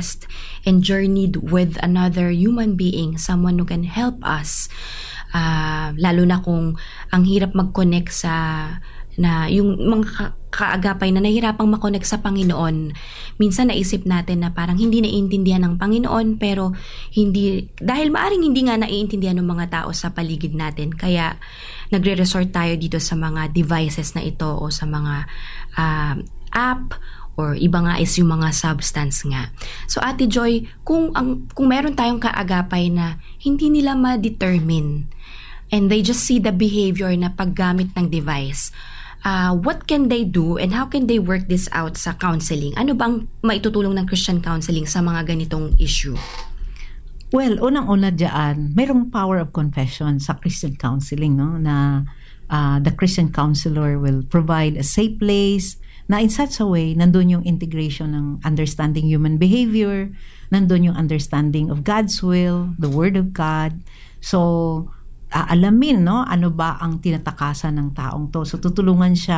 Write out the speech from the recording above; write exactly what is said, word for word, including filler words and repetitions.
quest and journeyed with another human being, someone who can help us, uh, lalo na kung ang hirap mag-connect sa na yung mga ka- kaagapay na nahirapang makonect sa Panginoon. Minsan naisip natin na parang hindi naiintindihan ng Panginoon, pero hindi, dahil maaring hindi nga naiintindihan ng mga tao sa paligid natin, kaya nagre-resort tayo dito sa mga devices na ito o sa mga uh, app, or iba nga is yung mga substance nga. So Ate Joy, kung ang kung meron tayong kaagapay na hindi nila ma-determine and they just see the behavior na paggamit ng device, Uh, what can they do and how can they work this out sa counseling? Ano bang maitutulong ng Christian counseling sa mga ganitong issue? Well, unang-una dyan, mayroong power of confession sa Christian counseling, no? Na uh, the Christian counselor will provide a safe place na in such a way, nandun yung integration ng understanding human behavior, nandun yung understanding of God's will, the Word of God. So, aalamin, no, ano ba ang tinatakasan ng taong to. So tutulungan siya